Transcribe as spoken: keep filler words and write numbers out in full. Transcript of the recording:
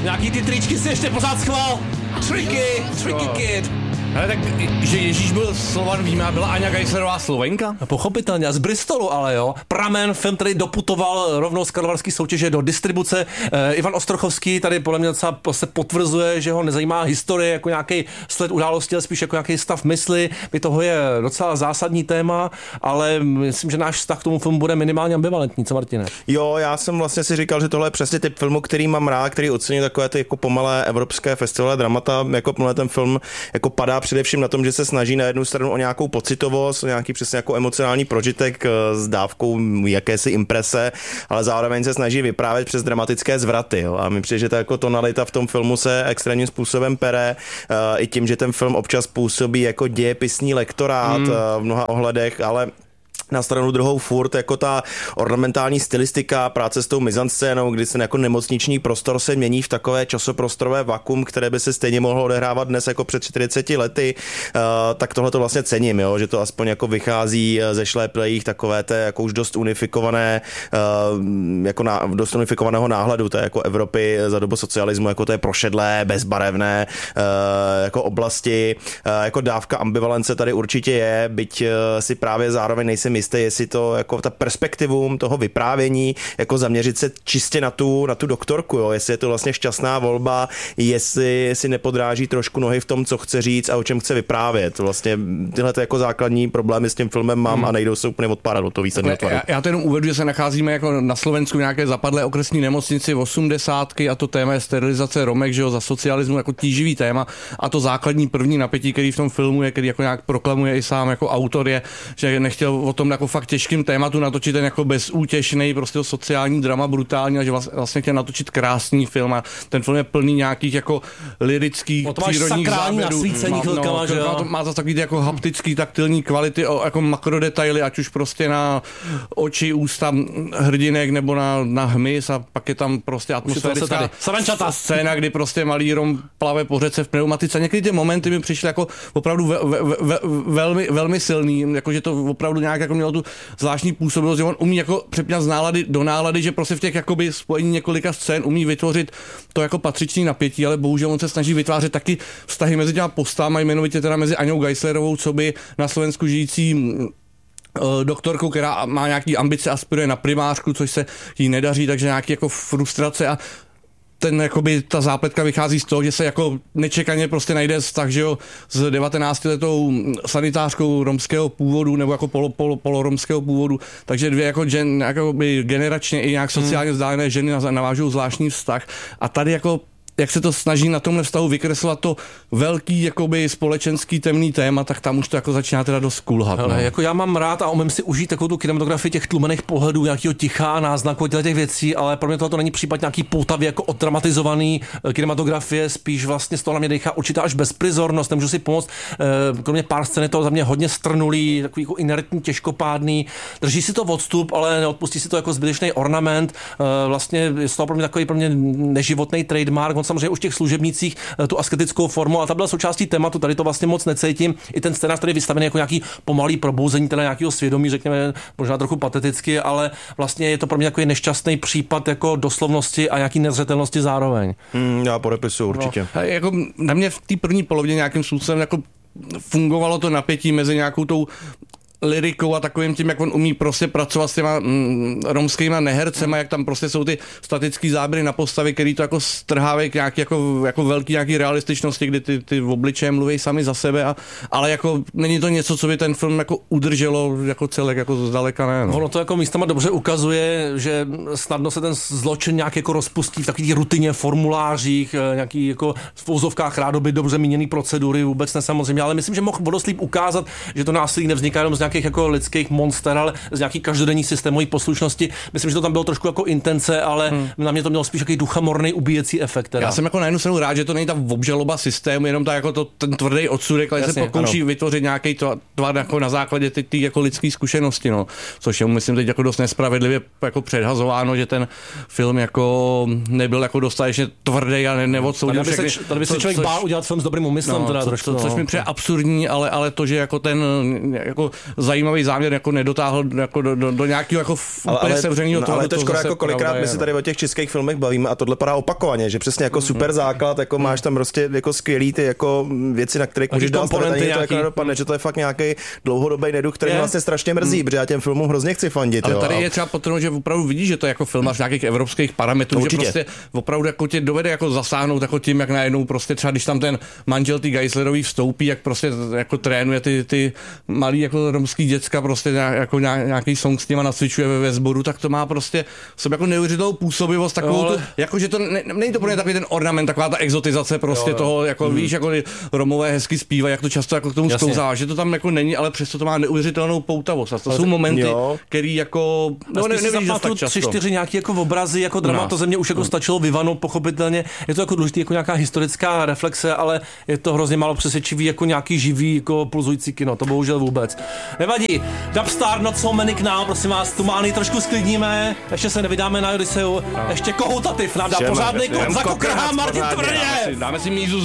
Nějaký ty tričky si ještě pořád schvál. Tricky, tricky kid. Ale tak, že Ježíš byl Slovan, víme, a byla Aňa Geislerová Slovenka? Pochopitelně, a z Bristolu ale jo. Pramen, film, který doputoval rovnou z karlovarské soutěže do distribuce. E, Ivan Ostrochovský tady podle mě docela se potvrzuje, že ho nezajímá historie jako nějaký sled události, ale spíš jako nějaký stav mysli. I toho je docela zásadní téma, ale myslím, že náš vztah k tomu filmu bude minimálně ambivalentní, co Martine? Jo, já jsem vlastně si říkal, že tohle je přesně typ filmu, který mám rád, který ocení takové ty jako pomalé evropské festivalové dramata, jako ten film jako padá především na tom, že se snaží na jednu stranu o nějakou pocitovost, o nějaký přesně jako emocionální prožitek s dávkou jakési imprese, ale zároveň se snaží vyprávět přes dramatické zvraty. Jo. A mi přijde, že ta jako tonalita v tom filmu se extrémním způsobem pere, i tím, že ten film občas působí jako dějepisný lektorát hmm. v mnoha ohledech, ale na stranu druhou furt jako ta ornamentální stylistika, práce s tou mizanscénou, kdy se jako nemocniční prostor se mění v takové časoprostorové vakuum, které by se stejně mohlo odehrávat dnes jako před čtyřiceti lety, uh, tak tohle to vlastně cením, jo, že to aspoň jako vychází ze šléplejích takové té jako už dost unifikované, uh, jako na, dost unifikovaného náhledu té jako Evropy za dobu socialismu, jako to je prošedlé, bezbarevné uh, jako oblasti, uh, jako dávka ambivalence tady určitě je, byť uh, si právě zároveň nejsem jistý, jestli to jako ta perspektivum toho vyprávění, jako zaměřit se čistě na tu, na tu doktorku, jo, jestli je to vlastně šťastná volba, jestli si nepodráží trošku nohy v tom, co chce říct a o čem chce vyprávět. Vlastně tyhle jako základní problémy s tím filmem mám hmm. a nejdou se úplně odpárat od toho výsledného tvaru. Já, já to jenom uvedu, že se nacházíme jako na Slovensku v nějaké zapadlé okresní nemocnici v osmdesátky a to téma je sterilizace Romek, že jo, za socialismu jako tíživý téma a to základní první napětí, který v tom filmu je, který jako nějak proklamuje i sám jako autor je, že nechtěl o tom jako fakt těžkým tématu natočit ten jako bezútěšný prostě sociální drama brutální a že vlastně chtěl natočit krásný film a ten film je plný nějakých jako lirických přírodních záběrů. No, no, že má, to, má to takový jako haptický, taktilní kvality, jako makrodetaily, ať už prostě na oči, ústa hrdinek nebo na, na hmyz a pak je tam prostě atmosférická scéna, kdy prostě malý Rom plave po řece v pneumatice. Někdy ty momenty mi přišly jako opravdu ve, ve, ve, velmi, velmi silný, jakože to opravdu nějak jako mělo tu zvláštní působnost, že on umí jako přepínat z nálady do nálady, že prostě v těch jakoby spojení několika scén umí vytvořit to jako patřičný napětí, ale bohužel on se snaží vytvářet taky vztahy mezi těma postama, jmenovitě teda mezi Aňou Geislerovou, co by na Slovensku žijící doktorkou, která má nějaký ambice, aspiruje na primářku, což se jí nedaří, takže nějaký jako frustrace a ten, jakoby, ta zápletka vychází z toho, že se jako nečekaně prostě najde vztah, že jo, s devatenáctiletou sanitářkou romského původu nebo jako polo, polo, poloromského původu, takže dvě jako gen, jakoby generačně i nějak sociálně vzdálené ženy navážou zvláštní vztah a tady jako jak se to snaží na tomhle vztahu vykreslovat to velký jakoby společenský temný téma, tak tam už to jako začíná teda dost kulhat. Hele, no. Jako já mám rád a umím si užít takovou tu kinematografii těch tlumených pohledů, nějakého ticha, náznaku těch věcí, ale pro mě to není případ nějaký poutavě jako oddramatizovaný kinematografie, spíš vlastně z toho na mě dechá určitá až bezprizornost, nemůžu si pomoct. Kromě pár scén je to za mě hodně strnulý, takový jako inertní, těžkopádný, drží si to odstup, ale neodpustí si to jako zbytečný ornament. Vlastně je to pro mě takový pro mě neživotný trademark. Samozřejmě už v těch služebnicích tu asketickou formu a ta byla součástí tématu, tady to vlastně moc necítím. I ten scénář tady je vystavený jako nějaký pomalý probouzení teda nějakého svědomí, řekněme možná trochu pateticky, ale vlastně je to pro mě takový nešťastný případ jako doslovnosti a nějaký nezřetelnosti zároveň. Hmm, já podepisuju určitě. No, jako na mě v té první polovině nějakým způsobem jako fungovalo to napětí mezi nějakou tou lirikou a takovým tím, jak on umí prostě pracovat s těma mm, romskýma nehercema, jak tam prostě jsou ty statický záběry na postavy, který to jako strhávají k nějaký jako, jako velký nějaký realističnosti, kdy ty, ty obličeje mluví sami za sebe, a, ale jako není to něco, co by ten film jako udrželo jako celek, jako zdaleka ne. No. Ono to jako místama dobře ukazuje, že snadno se ten zločin nějak jako rozpustí v takových rutině, formulářích, nějaký jako v pouzovkách rádoby dobře míněný procedury, vůbec ne samozřejmě, ale myslím, že mohl Vodoslíp ukázat, že to násilí nevzniká jenom z nějakých jako lidských monster, ale z nějaký každodenní systémové poslušnosti. Myslím, že to tam bylo trošku jako intence, ale hmm. na mě to mělo spíš takový duchamorný ubíjecí efekt. Teda. Já jsem jako na jednu stranu rád, že to není ta obžaloba systému, jenom ta jako to, ten tvrdý odsudek, ale Jasně, se pokouší ano. vytvořit nějaký tvar jako na základě ty, ty jako lidské zkušenosti, no. Což je myslím teď jako dost nespravedlivě jako předhazováno, že ten film jako nebyl jako dostatečně tvrdý a ne, neodsoudil všechny. Se, tady by se člověk bál udělat film s dobrým úmyslem, no, teda co, trošku. Co, což no. mi přijde absurdní, ale ale to, že jako ten jako zajímavý záměr jako nedotáhl jako do, do, do nějakého jako úplně sevřeného no, toho. Ale to škoda, jako kolikrát my je, si tady o těch českých filmech bavíme a tohle padá opakovaně, že přesně jako super základ, jako máš tam prostě jako skvělý ty jako věci, na které můžeš dát komponenty, to jako nedopadne, že to je fakt nějaký dlouhodobý neduch, který mě vlastně strašně mrzí, protože já těm filmům hrozně chci fandit. Ale jo, tady a... je třeba potrhnout, že opravdu vidíš, že to je jako filmař nějakých evropských parametrů, no, že prostě opravdu jako tě dovede jako zasáhnout jako tím, jak najednou prostě třeba když tam ten manžel ty Geislerový vstoupí, jak prostě jako trénuje ty, ty malý jako romský děcka, prostě jako nějaký song s nima nacvičuje ve, ve sboru, tak to má prostě sobě jako neuvěřitelnou působivost, takovou ale... tu, jako že to ne, není to pro ně takový ten ornament, taková ta exotizace prostě jo, jo. toho, jako hmm. víš, jako Romové hezky zpívají, jak to často jako k tomu sklouzá, že to tam jako není, ale přesto to má neuvěřitelnou poutavost. A to ale jsou momenty, které jako no ne, nevidíš tak často. Tři, čtyři nějaký jako obrazy, jako drama, to ze mě už jako stačilo vyvanout, pochopitelně. Je to jako důležité jako nějaká historická reflexe, ale je to hrozně málo přesvědčivý jako nějaký živý jako pulzující kino, to bohužel vůbec. Nevadí. Dubstar Not So Many k nám, prosím vás, Tumány trošku sklidníme, ještě se nevydáme na Odiseu, ještě Kohoutativ nám dá pořádný kop za Kokrha, Martin Tvrdě. Dáme si mízu